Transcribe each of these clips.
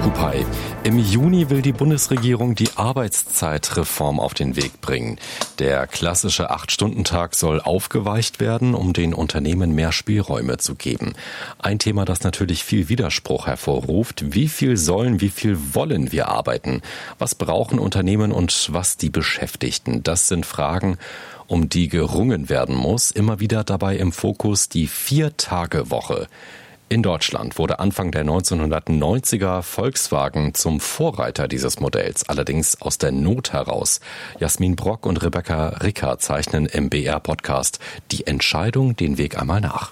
Kupay. Im Juni will die Bundesregierung die Arbeitszeitreform auf den Weg bringen. Der klassische 8-Stunden-Tag soll aufgeweicht werden, um den Unternehmen mehr Spielräume zu geben. Ein Thema, das natürlich viel Widerspruch hervorruft. Wie viel sollen, wie viel wollen wir arbeiten? Was brauchen Unternehmen und was die Beschäftigten? Das sind Fragen, um die gerungen werden muss. Immer wieder dabei im Fokus die 4-Tage-Woche. In Deutschland wurde Anfang der 1990er Volkswagen zum Vorreiter dieses Modells, allerdings aus der Not heraus. Jasmin Brock und Rebecca Ricker zeichnen im BR-Podcast Die Entscheidung den Weg einmal nach.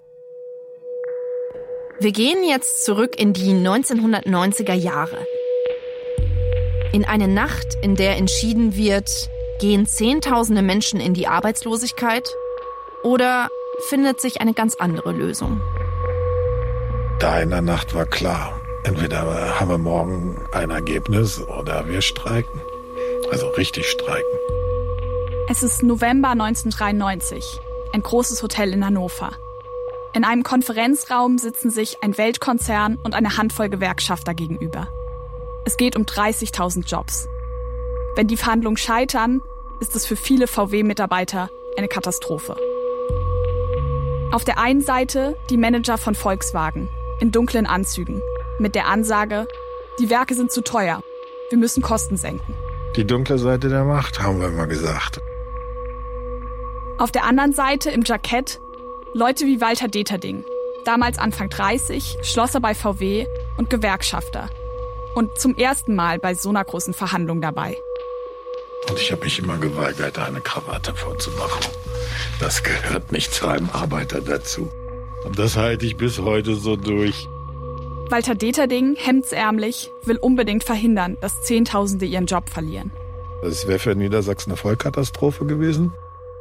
Wir gehen jetzt zurück in die 1990er Jahre. In eine Nacht, in der entschieden wird, gehen Zehntausende Menschen in die Arbeitslosigkeit oder findet sich eine ganz andere Lösung? Da in der Nacht war klar, entweder haben wir morgen ein Ergebnis oder wir streiken. Also richtig streiken. Es ist November 1993, ein großes Hotel in Hannover. In einem Konferenzraum sitzen sich ein Weltkonzern und eine Handvoll Gewerkschafter gegenüber. Es geht um 30.000 Jobs. Wenn die Verhandlungen scheitern, ist es für viele VW-Mitarbeiter eine Katastrophe. Auf der einen Seite die Manager von Volkswagen in dunklen Anzügen mit der Ansage, die Werke sind zu teuer, wir müssen Kosten senken. Die dunkle Seite der Macht, haben wir immer gesagt. Auf der anderen Seite im Jackett Leute wie Walter Deterding, damals Anfang 30, Schlosser bei VW und Gewerkschafter. Und zum ersten Mal bei so einer großen Verhandlung dabei. Und ich habe mich immer geweigert, eine Krawatte vorzumachen. Das gehört nicht zu einem Arbeiter dazu. Und das halte ich bis heute so durch. Walter Deterding, hemdsärmlich, will unbedingt verhindern, dass Zehntausende ihren Job verlieren. Das wäre für Niedersachsen eine Vollkatastrophe gewesen.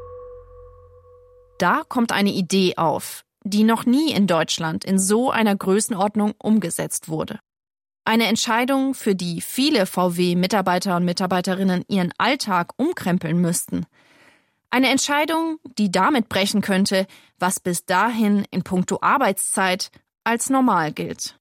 Da kommt eine Idee auf, die noch nie in Deutschland in so einer Größenordnung umgesetzt wurde. Eine Entscheidung, für die viele VW-Mitarbeiter und Mitarbeiterinnen ihren Alltag umkrempeln müssten. Eine Entscheidung, die damit brechen könnte, was bis dahin in puncto Arbeitszeit als normal gilt.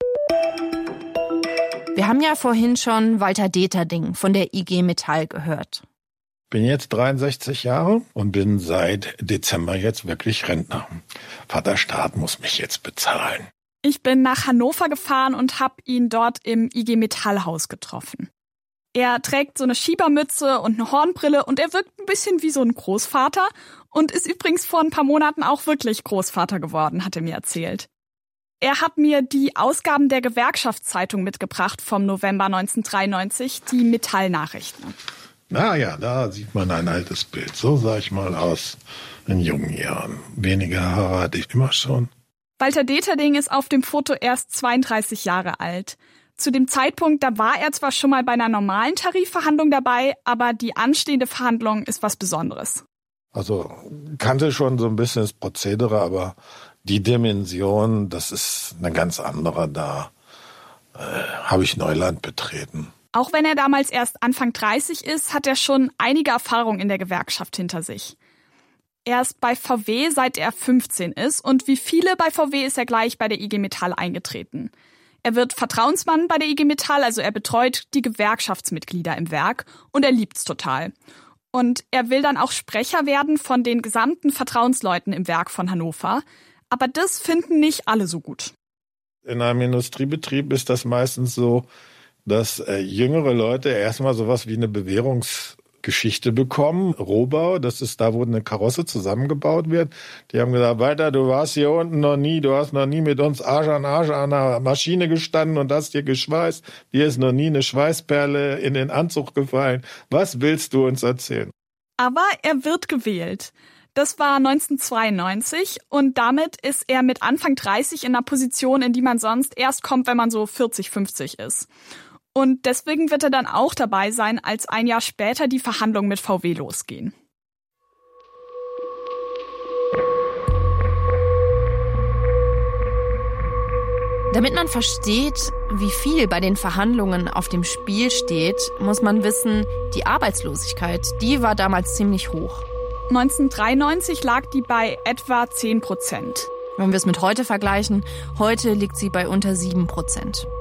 Wir haben ja vorhin schon Walter Deterding von der IG Metall gehört. Bin jetzt 63 Jahre und bin seit Dezember jetzt wirklich Rentner. Vater Staat muss mich jetzt bezahlen. Ich bin nach Hannover gefahren und habe ihn dort im IG Metall-Haus getroffen. Er trägt so eine Schiebermütze und eine Hornbrille und er wirkt ein bisschen wie so ein Großvater und ist übrigens vor ein paar Monaten auch wirklich Großvater geworden, hat er mir erzählt. Er hat mir die Ausgaben der Gewerkschaftszeitung mitgebracht vom November 1993, die Metall-Nachrichten. Ja, da sieht man ein altes Bild. So sah ich mal aus in jungen Jahren. Weniger Haare hatte ich immer schon. Walter Deterding ist auf dem Foto erst 32 Jahre alt. Zu dem Zeitpunkt, da war er zwar schon mal bei einer normalen Tarifverhandlung dabei, aber die anstehende Verhandlung ist was Besonderes. Also kannte schon so ein bisschen das Prozedere, aber die Dimension, das ist eine ganz andere. Da habe ich Neuland betreten. Auch wenn er damals erst Anfang 30 ist, hat er schon einige Erfahrungen in der Gewerkschaft hinter sich. Er ist bei VW, seit er 15 ist, und wie viele bei VW ist er gleich bei der IG Metall eingetreten. Er wird Vertrauensmann bei der IG Metall, also er betreut die Gewerkschaftsmitglieder im Werk und er liebt's total. Und er will dann auch Sprecher werden von den gesamten Vertrauensleuten im Werk von Hannover. Aber das finden nicht alle so gut. In einem Industriebetrieb ist das meistens so, dass jüngere Leute erstmal sowas wie eine Bewährungsgeschichte bekommen. Rohbau, das ist da, wo eine Karosse zusammengebaut wird. Die haben gesagt, Walter, du warst hier unten noch nie, du hast noch nie mit uns Arsch an einer Maschine gestanden und hast dir geschweißt. Dir ist noch nie eine Schweißperle in den Anzug gefallen. Was willst du uns erzählen? Aber er wird gewählt. Das war 1992 und damit ist er mit Anfang 30 in einer Position, in die man sonst erst kommt, wenn man so 40, 50 ist. Und deswegen wird er dann auch dabei sein, als ein Jahr später die Verhandlungen mit VW losgehen. Damit man versteht, wie viel bei den Verhandlungen auf dem Spiel steht, muss man wissen, die Arbeitslosigkeit, die war damals ziemlich hoch. 1993 lag die bei etwa 10%. Wenn wir es mit heute vergleichen, heute liegt sie bei unter 7%.